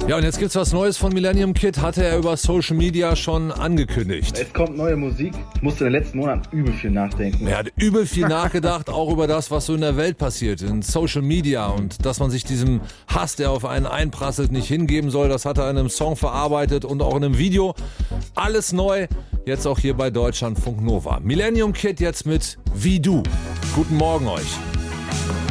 Ja, und jetzt gibt's was Neues von Millennium Kid, hatte er über Social Media schon angekündigt. Es kommt neue Musik. Ich musste in den letzten Monaten übel viel nachdenken. Er hat übel viel nachgedacht, auch über das, was so in der Welt passiert, in Social Media, und dass man sich diesem Hass, der auf einen einprasselt, nicht hingeben soll. Das hat er in einem Song verarbeitet und auch in einem Video. Alles neu, jetzt auch hier bei Deutschlandfunk Nova. Millennium Kid jetzt mit Wie du. Guten Morgen euch.